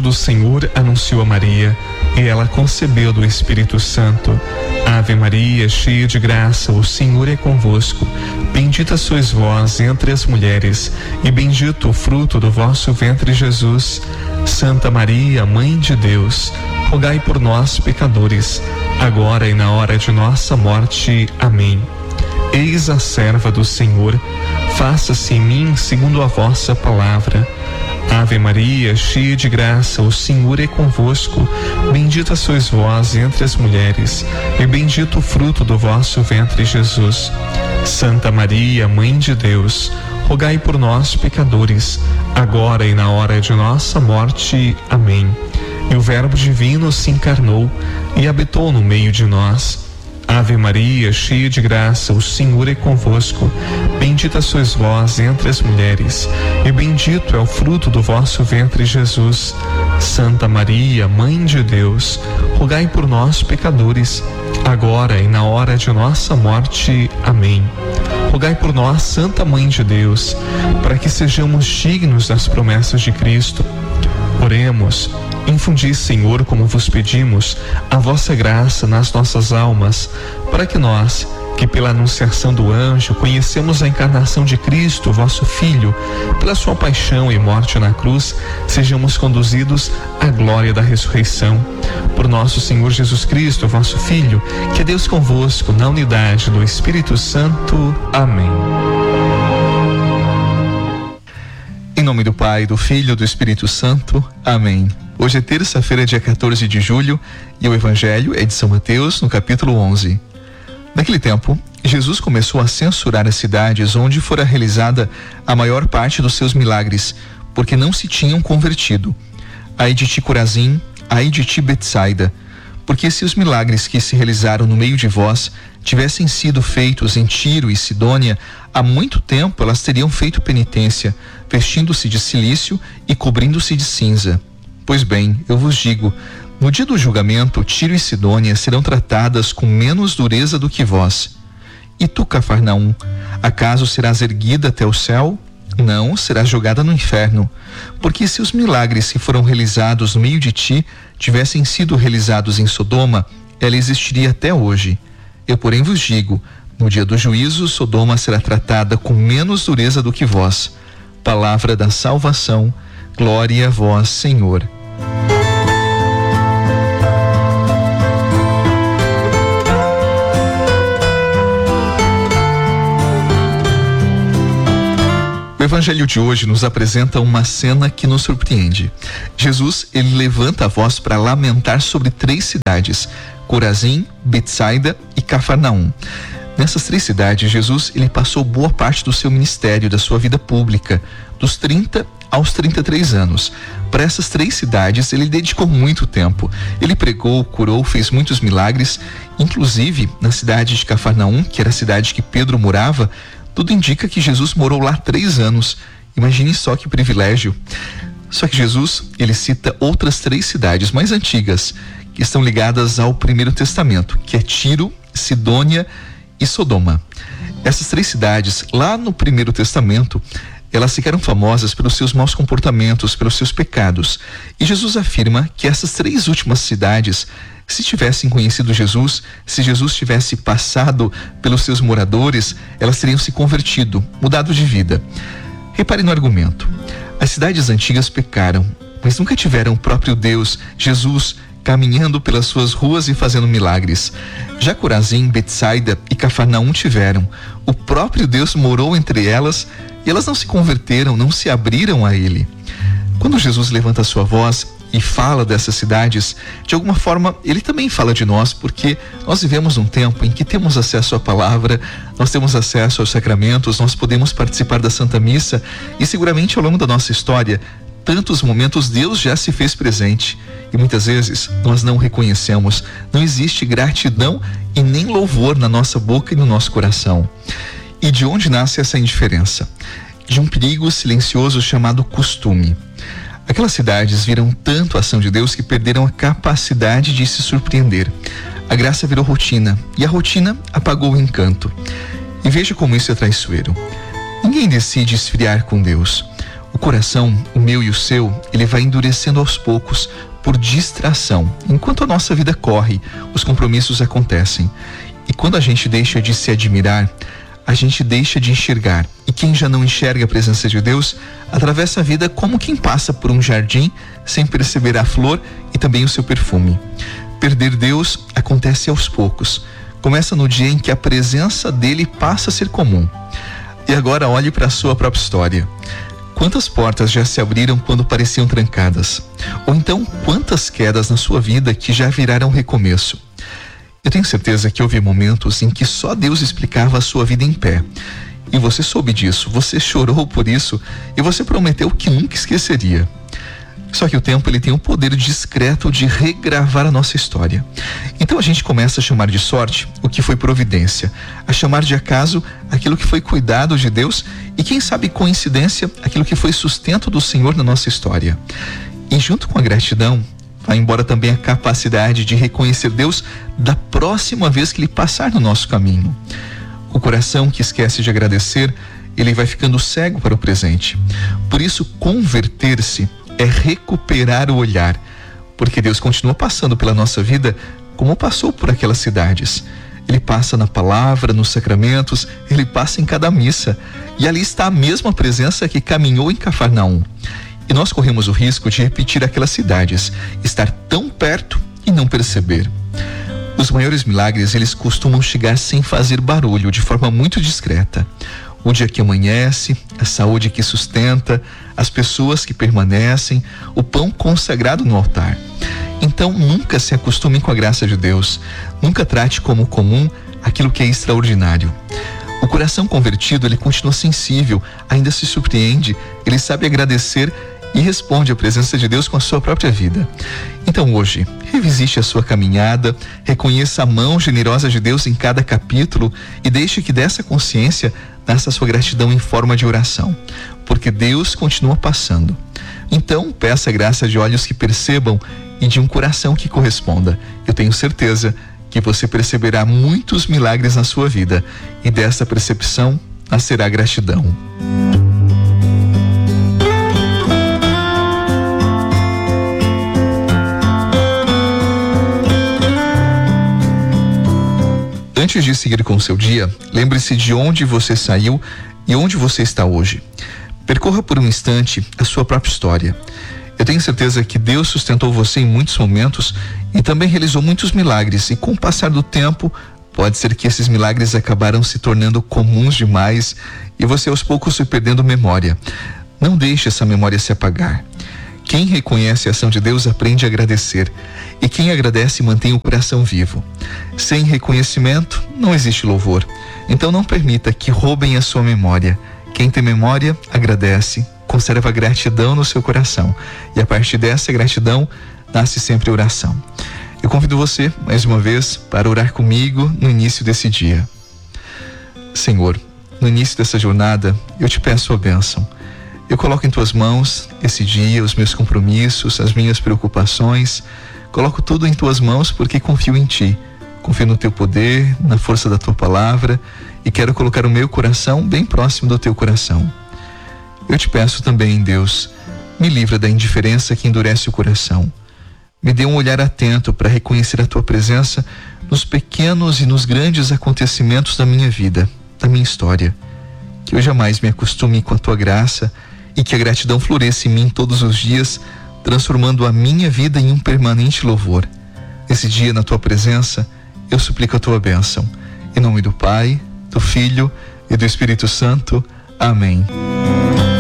do Senhor anunciou a Maria, e ela concebeu do Espírito Santo. Ave Maria, cheia de graça, o Senhor é convosco. Bendita sois vós entre as mulheres, e bendito o fruto do vosso ventre, Jesus. Santa Maria, Mãe de Deus, rogai por nós, pecadores, agora e na hora de nossa morte. Amém. Eis a serva do Senhor, faça-se em mim segundo a vossa palavra. Ave Maria, cheia de graça, o Senhor é convosco. Bendita sois vós entre as mulheres, e bendito o fruto do vosso ventre, Jesus. Santa Maria, Mãe de Deus, rogai por nós, pecadores, agora e na hora de nossa morte. Amém. E o Verbo divino se encarnou e habitou no meio de nós. Ave Maria, cheia de graça, o Senhor é convosco. Bendita sois vós entre as mulheres, e bendito é o fruto do vosso ventre, Jesus. Santa Maria, Mãe de Deus, rogai por nós, pecadores, agora e na hora de nossa morte. Amém. Rogai por nós, Santa Mãe de Deus, para que sejamos dignos das promessas de Cristo. Oremos. Infundi, Senhor, como vos pedimos, a vossa graça nas nossas almas, para que nós, que pela anunciação do anjo conhecemos a encarnação de Cristo, vosso Filho, pela sua paixão e morte na cruz, sejamos conduzidos à glória da ressurreição. Por nosso Senhor Jesus Cristo, vosso Filho, que é Deus convosco, na unidade do Espírito Santo. Amém. Em nome do Pai, do Filho e do Espírito Santo. Amém. Hoje é terça-feira, dia 14 de julho, e o Evangelho é de São Mateus, no capítulo 11. Naquele tempo, Jesus começou a censurar as cidades onde fora realizada a maior parte dos seus milagres, porque não se tinham convertido. Ai de ti, Corazim, ai de ti, Betsaida, porque se os milagres que se realizaram no meio de vós tivessem sido feitos em Tiro e Sidônia, há muito tempo elas teriam feito penitência, vestindo-se de cilício e cobrindo-se de cinza. Pois bem, eu vos digo, no dia do julgamento, Tiro e Sidônia serão tratadas com menos dureza do que vós. E tu, Cafarnaum, acaso serás erguida até o céu? Não, serás jogada no inferno. Porque se os milagres que foram realizados no meio de ti tivessem sido realizados em Sodoma, ela existiria até hoje. Eu, porém, vos digo, no dia do juízo, Sodoma será tratada com menos dureza do que vós. Palavra da salvação, glória a vós, Senhor. O Evangelho de hoje nos apresenta uma cena que nos surpreende. Jesus, ele levanta a voz para lamentar sobre 3 cidades: Corazim, Betsaida e Cafarnaum. Nessas 3 cidades, Jesus, ele passou boa parte do seu ministério, da sua vida pública, dos 30 aos 33 anos. Para essas 3 cidades, ele dedicou muito tempo. Ele pregou, curou, fez muitos milagres. Inclusive, na cidade de Cafarnaum, que era a cidade que Pedro morava, tudo indica que Jesus morou lá 3 anos. Imagine só que privilégio. Só que Jesus, ele cita outras 3 cidades mais antigas, que estão ligadas ao Primeiro Testamento, que é Tiro, Sidônia e Sodoma. Essas 3 cidades, lá no Primeiro Testamento, elas ficaram famosas pelos seus maus comportamentos, pelos seus pecados. E Jesus afirma que essas 3 últimas cidades, se tivessem conhecido Jesus, se Jesus tivesse passado pelos seus moradores, elas teriam se convertido, mudado de vida. Repare no argumento. As cidades antigas pecaram, mas nunca tiveram o próprio Deus, Jesus, caminhando pelas suas ruas e fazendo milagres. Já Corazim, Betsaida e Cafarnaum tiveram. O próprio Deus morou entre elas e elas não se converteram, não se abriram a Ele. Quando Jesus levanta a sua voz e fala dessas cidades, de alguma forma ele também fala de nós, porque nós vivemos num tempo em que temos acesso à palavra, nós temos acesso aos sacramentos, nós podemos participar da Santa Missa e seguramente ao longo da nossa história, tantos momentos Deus já se fez presente e muitas vezes nós não reconhecemos, não existe gratidão e nem louvor na nossa boca e no nosso coração. E de onde nasce essa indiferença? De um perigo silencioso chamado costume. Aquelas cidades viram tanto a ação de Deus que perderam a capacidade de se surpreender. A graça virou rotina e a rotina apagou o encanto. E veja como isso é traiçoeiro. Ninguém decide esfriar com Deus. O coração, o meu e o seu, ele vai endurecendo aos poucos por distração. Enquanto a nossa vida corre, os compromissos acontecem. E quando a gente deixa de se admirar, a gente deixa de enxergar. E quem já não enxerga a presença de Deus, atravessa a vida como quem passa por um jardim sem perceber a flor e também o seu perfume. Perder Deus acontece aos poucos. Começa no dia em que a presença dele passa a ser comum. E agora olhe para a sua própria história. Quantas portas já se abriram quando pareciam trancadas? Ou então, quantas quedas na sua vida que já viraram recomeço? Eu tenho certeza que houve momentos em que só Deus explicava a sua vida em pé. E você soube disso, você chorou por isso e você prometeu que nunca esqueceria. Só que o tempo, ele tem o poder discreto de regravar a nossa história. Então a gente começa a chamar de sorte o que foi providência, a chamar de acaso aquilo que foi cuidado de Deus e, quem sabe, coincidência, aquilo que foi sustento do Senhor na nossa história. E junto com a gratidão, vai embora também a capacidade de reconhecer Deus da próxima vez que Ele passar no nosso caminho. O coração que esquece de agradecer, ele vai ficando cego para o presente. Por isso, converter-se é recuperar o olhar, porque Deus continua passando pela nossa vida como passou por aquelas cidades. Ele passa na palavra, nos sacramentos, ele passa em cada missa, e ali está a mesma presença que caminhou em Cafarnaum. E nós corremos o risco de repetir aquelas cidades, estar tão perto e não perceber. Os maiores milagres, eles costumam chegar sem fazer barulho, de forma muito discreta. O dia que amanhece, a saúde que sustenta, as pessoas que permanecem, o pão consagrado no altar. Então, nunca se acostume com a graça de Deus. Nunca trate como comum aquilo que é extraordinário. O coração convertido, ele continua sensível, ainda se surpreende, ele sabe agradecer e responde à presença de Deus com a sua própria vida. Então hoje, revisite a sua caminhada, reconheça a mão generosa de Deus em cada capítulo e deixe que dessa consciência nasça a sua gratidão em forma de oração, porque Deus continua passando. Então, peça a graça de olhos que percebam e de um coração que corresponda. Eu tenho certeza que você perceberá muitos milagres na sua vida e dessa percepção nascerá gratidão. Antes de seguir com o seu dia, lembre-se de onde você saiu e onde você está hoje. Percorra por um instante a sua própria história. Eu tenho certeza que Deus sustentou você em muitos momentos e também realizou muitos milagres, e com o passar do tempo, pode ser que esses milagres acabaram se tornando comuns demais e você aos poucos foi perdendo memória. Não deixe essa memória se apagar. Quem reconhece a ação de Deus aprende a agradecer, e quem agradece mantém o coração vivo. Sem reconhecimento não existe louvor. Então não permita que roubem a sua memória. Quem tem memória agradece, conserva gratidão no seu coração, e a partir dessa gratidão nasce sempre a oração. Eu convido você mais uma vez para orar comigo no início desse dia. Senhor, no início dessa jornada eu te peço a bênção. Eu coloco em tuas mãos esse dia, os meus compromissos, as minhas preocupações. Coloco tudo em tuas mãos porque confio em ti. Confio no teu poder, na força da tua palavra, e quero colocar o meu coração bem próximo do teu coração. Eu te peço também, Deus, me livra da indiferença que endurece o coração. Me dê um olhar atento para reconhecer a tua presença nos pequenos e nos grandes acontecimentos da minha vida, da minha história. Que eu jamais me acostume com a tua graça e que a gratidão floresça em mim todos os dias, transformando a minha vida em um permanente louvor. Nesse dia, na tua presença, eu suplico a tua bênção. Em nome do Pai, do Filho e do Espírito Santo. Amém.